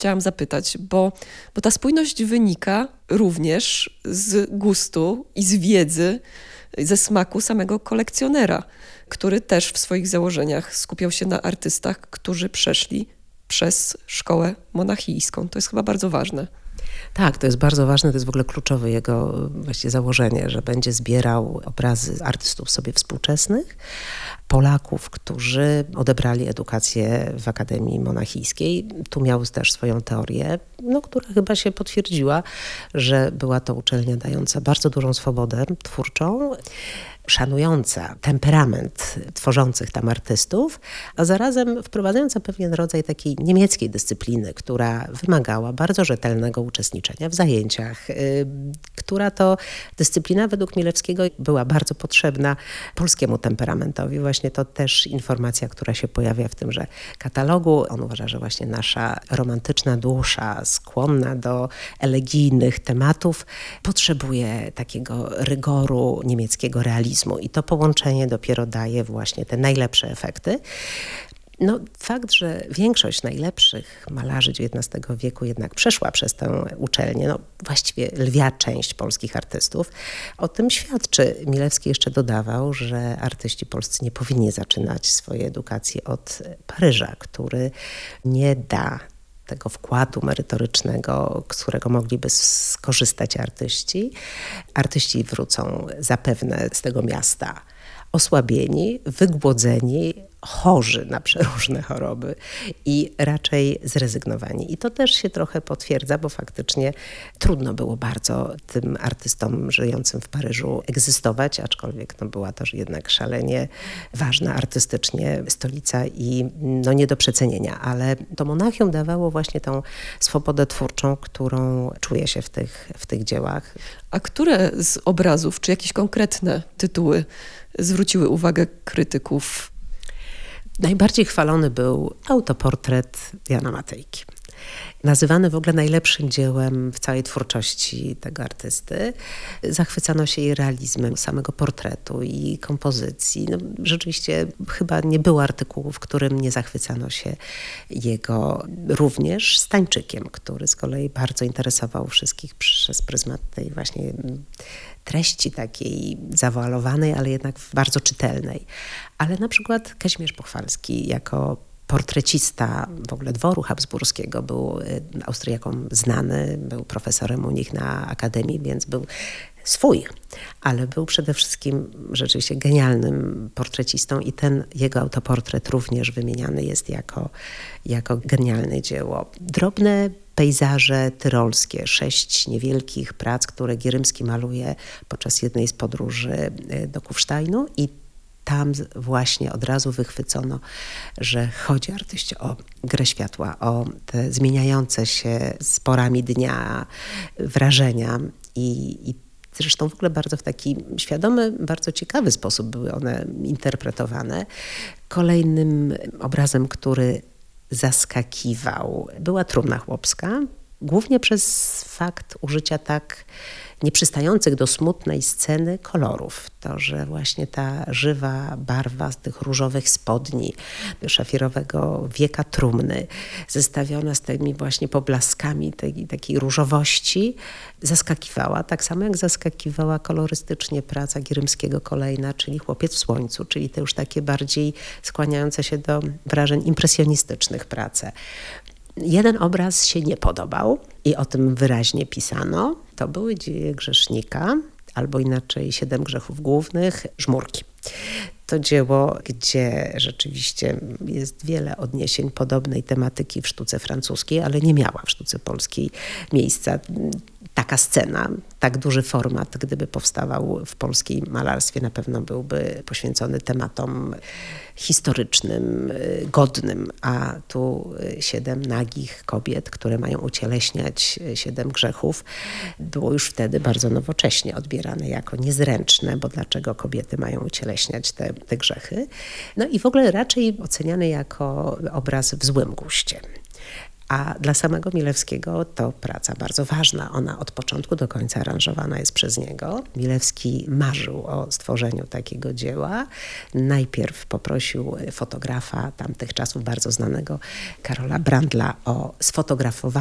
chciałam zapytać, bo ta spójność wynika również z gustu i z wiedzy, ze smaku samego kolekcjonera, który też w swoich założeniach skupiał się na artystach, którzy przeszli przez szkołę monachijską. To jest chyba bardzo ważne. Tak, to jest bardzo ważne, to jest w ogóle kluczowe jego właśnie założenie, że będzie zbierał obrazy artystów sobie współczesnych, Polaków, którzy odebrali edukację w Akademii Monachijskiej. Tu miał też swoją teorię, która chyba się potwierdziła, że była to uczelnia dająca bardzo dużą swobodę twórczą, szanująca temperament tworzących tam artystów, a zarazem wprowadzająca pewien rodzaj takiej niemieckiej dyscypliny, która wymagała bardzo rzetelnego uczestniczenia w zajęciach, która to dyscyplina według Milewskiego była bardzo potrzebna polskiemu temperamentowi. Właśnie to też informacja, która się pojawia w tymże katalogu. On uważa, że właśnie nasza romantyczna dusza, skłonna do elegijnych tematów, potrzebuje takiego rygoru niemieckiego realizmu. I to połączenie dopiero daje właśnie te najlepsze efekty. Fakt, że większość najlepszych malarzy XIX wieku jednak przeszła przez tę uczelnię, właściwie lwia część polskich artystów, o tym świadczy. Milewski jeszcze dodawał, że artyści polscy nie powinni zaczynać swojej edukacji od Paryża, który nie da tego wkładu merytorycznego, z którego mogliby skorzystać artyści. Artyści wrócą zapewne z tego miasta osłabieni, wygłodzeni, chorzy na przeróżne choroby i raczej zrezygnowani. I to też się trochę potwierdza, bo faktycznie trudno było bardzo tym artystom żyjącym w Paryżu egzystować, aczkolwiek była to jednak szalenie ważna artystycznie stolica i nie do przecenienia. Ale to Monachium dawało właśnie tą swobodę twórczą, którą czuje się w tych dziełach. A które z obrazów, czy jakieś konkretne tytuły zwróciły uwagę krytyków? Najbardziej chwalony był autoportret Jana Matejki. Nazywany w ogóle najlepszym dziełem w całej twórczości tego artysty. Zachwycano się jej realizmem samego portretu i kompozycji. Rzeczywiście chyba nie było artykułu, w którym nie zachwycano się jego również Stańczykiem, który z kolei bardzo interesował wszystkich przez pryzmat tej właśnie treści takiej zawoalowanej, ale jednak bardzo czytelnej. Ale na przykład Kazimierz Pochwalski jako portrecista w ogóle dworu habsburskiego, był Austriakom znany, był profesorem u nich na akademii, więc był swój, ale był przede wszystkim rzeczywiście genialnym portrecistą i ten jego autoportret również wymieniany jest jako genialne dzieło. Drobne pejzaże tyrolskie, 6 niewielkich prac, które Gierymski maluje podczas jednej z podróży do Kufsteinu i tam właśnie od razu wychwycono, że chodzi artyście o grę światła, o te zmieniające się z porami dnia wrażenia i zresztą w ogóle bardzo w taki świadomy, bardzo ciekawy sposób były one interpretowane. Kolejnym obrazem, który zaskakiwał, była Trumna chłopska, głównie przez fakt użycia tak nieprzystających do smutnej sceny kolorów. To, że właśnie ta żywa barwa z tych różowych spodni, szafirowego wieka trumny, zestawiona z tymi właśnie poblaskami takiej różowości, zaskakiwała. Tak samo jak zaskakiwała kolorystycznie praca Gierymskiego kolejna, czyli Chłopiec w słońcu, czyli te już takie bardziej skłaniające się do wrażeń impresjonistycznych prace. Jeden obraz się nie podobał i o tym wyraźnie pisano. To były dzieje grzesznika, albo inaczej 7 grzechów głównych, Żmurki. To dzieło, gdzie rzeczywiście jest wiele odniesień podobnej tematyki w sztuce francuskiej, ale nie miała w sztuce polskiej miejsca. Taka scena, tak duży format, gdyby powstawał w polskim malarstwie, na pewno byłby poświęcony tematom historycznym, godnym, a tu 7 nagich kobiet, które mają ucieleśniać 7 grzechów, było już wtedy bardzo nowocześnie odbierane jako niezręczne, bo dlaczego kobiety mają ucieleśniać te grzechy? I w ogóle raczej oceniany jako obraz w złym guście. A dla samego Milewskiego to praca bardzo ważna. Ona od początku do końca aranżowana jest przez niego. Milewski marzył o stworzeniu takiego dzieła. Najpierw poprosił fotografa tamtych czasów, bardzo znanego Karola Brandla, o sfotografowanie